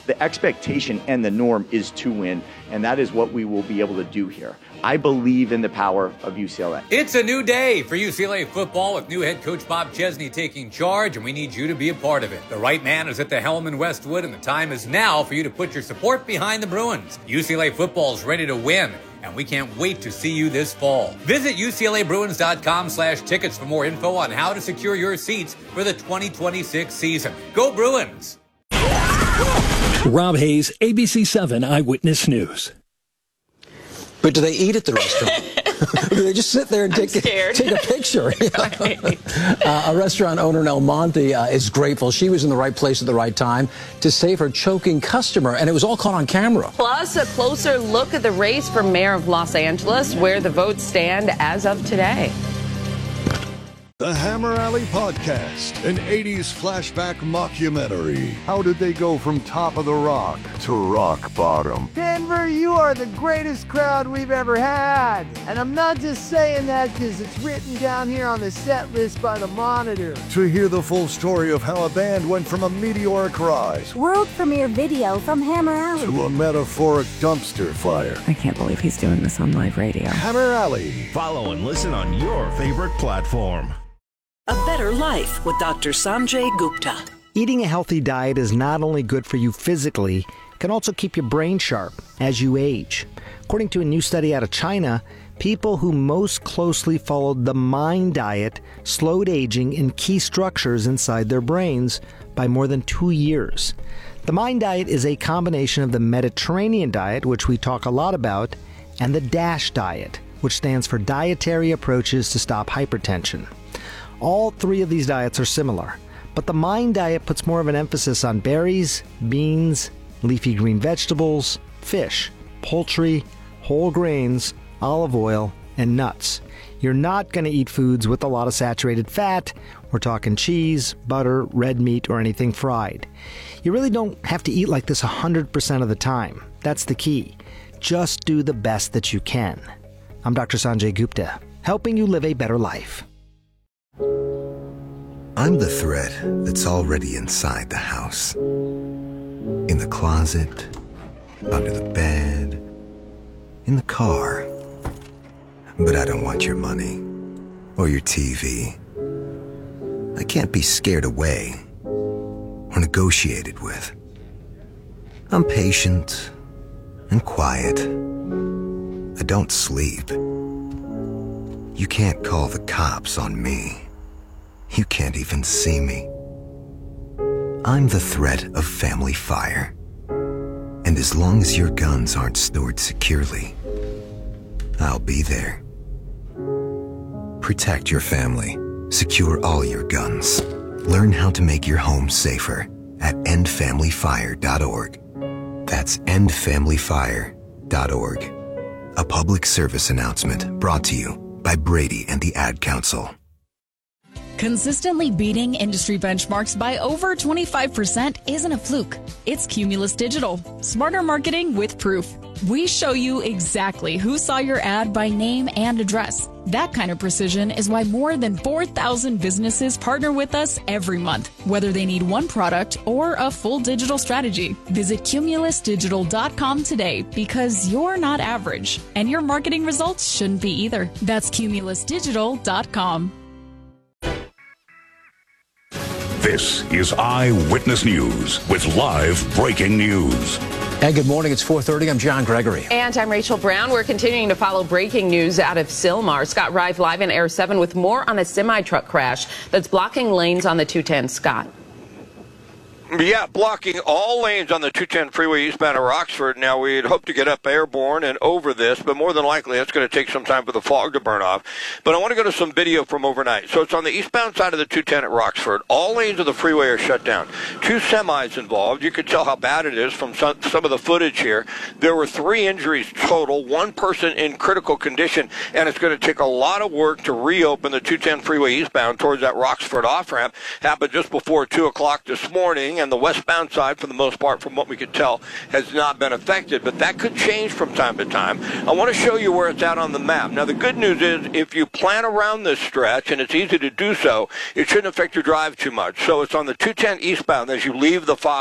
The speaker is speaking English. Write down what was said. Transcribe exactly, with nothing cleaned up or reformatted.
The expectation and the norm is to win, and that is what we will be able to do here. I believe in the power of U C L A. It's a new day for U C L A football with new head coach Bob Chesney taking charge, and we need you to be a part of it. The right man is at the helm in Westwood, and the time is now for you to put your support behind the Bruins. U C L A football is ready to win, and we can't wait to see you this fall. Visit U C L A Bruins dot com slash tickets for more info on how to secure your seats for the twenty twenty-six season. Go Bruins! Rob Hayes, A B C seven Eyewitness News. But do they eat at the restaurant? Do they just sit there and take, a, take a picture? uh, a restaurant owner in El Monte uh, is grateful she was in the right place at the right time to save her choking customer, and it was all caught on camera. Plus, a closer look at the race for mayor of Los Angeles, where the votes stand as of today. The Hammer Alley Podcast, an eighties flashback mockumentary. How did they go from top of the rock to rock bottom? Denver, you are the greatest crowd we've ever had. And I'm not just saying that because it's written down here on the set list by the Monitor. To hear the full story of how a band went from a meteoric rise, world premiere video from Hammer Alley, to a metaphoric dumpster fire. I can't believe he's doing this on live radio. Hammer Alley. Follow and listen on your favorite platform. A Better Life with Doctor Sanjay Gupta. Eating a healthy diet is not only good for you physically, it can also keep your brain sharp as you age. According to a new study out of China, people who most closely followed the MIND diet slowed aging in key structures inside their brains by more than two years. The MIND diet is a combination of the Mediterranean diet, which we talk a lot about, and the DASH diet, which stands for Dietary Approaches to Stop Hypertension. All three of these diets are similar, but the MIND diet puts more of an emphasis on berries, beans, leafy green vegetables, fish, poultry, whole grains, olive oil, and nuts. You're not going to eat foods with a lot of saturated fat. We're talking cheese, butter, red meat, or anything fried. You really don't have to eat like this one hundred percent of the time. That's the key. Just do the best that you can. I'm Doctor Sanjay Gupta, helping you live a better life. I'm the thread that's already inside the house. In the closet, under the bed, in the car. But I don't want your money or your T V. I can't be scared away or negotiated with. I'm patient and quiet. I don't sleep. You can't call the cops on me. You can't even see me. I'm the threat of family fire. And as long as your guns aren't stored securely, I'll be there. Protect your family. Secure all your guns. Learn how to make your home safer at end family fire dot org. That's end family fire dot org. A public service announcement brought to you by Brady and the Ad Council. Consistently beating industry benchmarks by over twenty-five percent isn't a fluke. It's Cumulus Digital. Smarter marketing with proof. We show you exactly who saw your ad by name and address. That kind of precision is why more than four thousand businesses partner with us every month, whether they need one product or a full digital strategy. Visit cumulus digital dot com today because you're not average, and your marketing results shouldn't be either. That's cumulus digital dot com. This is Eyewitness News with live breaking news. And good morning. It's four thirty. I'm John Gregory. And I'm Rachel Brown. We're continuing to follow breaking news out of Sylmar. Scott Rive live in Air seven with more on a semi-truck crash that's blocking lanes on the two ten. Scott. Yeah, blocking all lanes on the two ten freeway eastbound of Roxford. Now, we'd hope to get up airborne and over this, but more than likely it's going to take some time for the fog to burn off. But I want to go to some video from overnight. So it's on the eastbound side of the two ten at Roxford. All lanes of the freeway are shut down. Two semis involved. You can tell how bad it is from some, some of the footage here. There were three injuries total, one person in critical condition, and it's going to take a lot of work to reopen the two ten freeway eastbound towards that Roxford off-ramp. Happened just before two o'clock this morning, and the westbound side, for the most part, from what we could tell, has not been affected. But that could change from time to time. I want to show you where it's at on the map. Now, the good news is if you plan around this stretch, and it's easy to do so, it shouldn't affect your drive too much. So it's on the two ten eastbound as you leave the five.